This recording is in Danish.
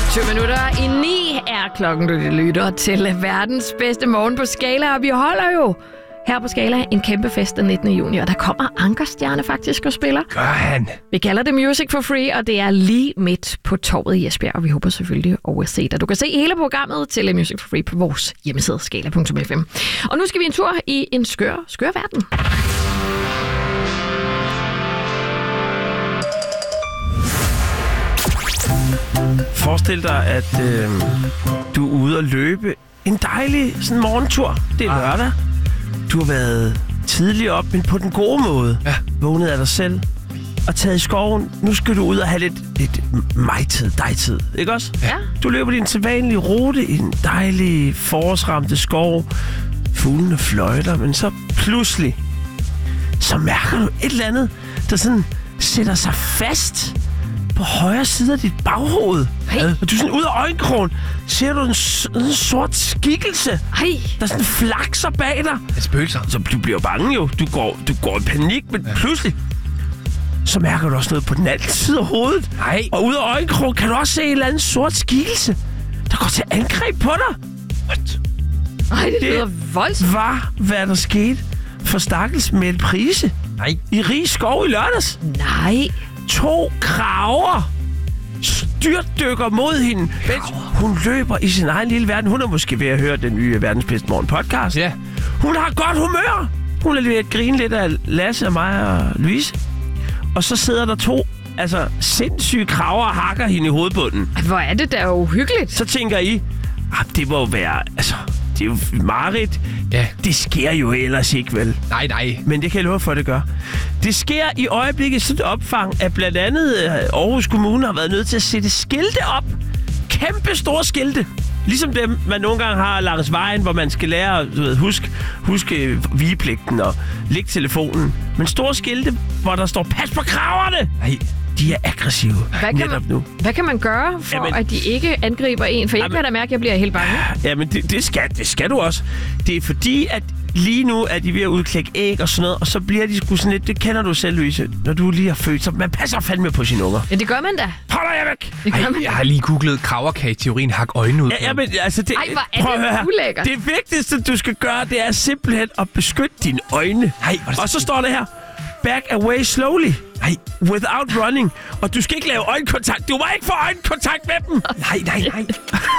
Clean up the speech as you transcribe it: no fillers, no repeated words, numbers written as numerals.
20 minutter i 9 er klokken, du lytter til verdens bedste morgen på Skala. Og vi holder jo her på Skala en kæmpe fest den 19. juni, og der kommer Ankerstjerne faktisk og spiller. Gør han? Vi kalder det Music for Free, og det er lige midt på torvet i Esbjerg, og vi håber selvfølgelig at se dig. Du kan se hele programmet til Music for Free på vores hjemmeside skala.fm. Og nu skal vi en tur i en skør verden. Forestil dig, at du er ude og løbe en dejlig sådan morgentur. Det er lørdag. Du har været tidligt op, men på den gode måde. Ja. Vågnet af dig selv og taget i skoven. Nu skal du ud og have lidt mig-tid, dig-tid. Ikke også? Ja. Du løber din sædvanlige rute i en dejlig forårsramte skov. Fuglene fløjter, men så pludselig så mærker du et eller andet, der sådan sætter sig fast på højre side af dit baghoved. Hey. Og du er sådan ud af øjenkrogen, ser du en sort skikkelse, der sådan flakser bag dig. Et spøgelser. Så du bliver bange jo. Du går i panik, men pludselig så mærker du også noget på den anden side af hovedet. Nej. Og ud af øjenkrogen kan du også se en eller anden sort skikkelse, der går til angreb på dig. What? Ej, det lyder voldsomt. Var, hvad der skete for stakkels Mette Prise Nej. i Rig Skov i lørdags. Nej. 2 kraver styrtdykker mod hende, mens hun løber i sin egen lille verden. Hun er måske ved at høre den nye Verdens Bedste Morgen podcast. Ja. Hun har godt humør. Hun er ved at grine lidt af Lasse og mig og Louise. Og så sidder der 2 sindssyge kraver og hakker hende i hovedbunden. Hvor er det da uhyggeligt. Så tænker I, det må være... det er jo mareridt. Ja. Det sker jo ellers ikke, vel? Nej. Men det kan jeg love for, at det gør. Det sker i øjeblikket sådan et opfang, at blandt andet Aarhus Kommune har været nødt til at sætte skilte op. Kæmpe store skilte. Ligesom dem, man nogle gange har langs vejen, hvor man skal lære at huske vigepligten og lægge telefonen. Men store skilte, hvor der står, pas på kraverne! Nej. De er aggressive nu. Hvad kan man gøre for, at de ikke angriber en? For jeg kan da mærke, at jeg bliver helt bange. Jamen, det skal du også. Det er fordi, at lige nu er de ved at udklække æg og sådan noget, og så bliver de sgu sådan lidt, det kender du selv, Louise, når du lige har født, så man passer fandme på sine unger. Ja, det gør man da. Hold dig væk! Det gør man. Jeg har lige googlet kraverkage-teorien, hak øjnene ud. Ja, men altså, det, Ej, hvor er prøv at det høre her. ulækkert. Det vigtigste, du skal gøre, det er simpelthen at beskytte dine øjne. Og så står det her, back away slowly. Nej. Without running. Og du skal ikke lave øjenkontakt. Du må ikke få øjenkontakt med dem. Nej.